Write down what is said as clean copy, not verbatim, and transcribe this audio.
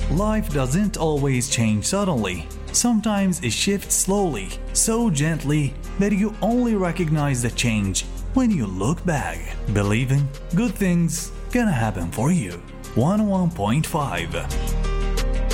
Life doesn't always change suddenly. Sometimes it shifts slowly, so gently that you only recognize the change when you look back. Believing good things gonna happen for you. 101.5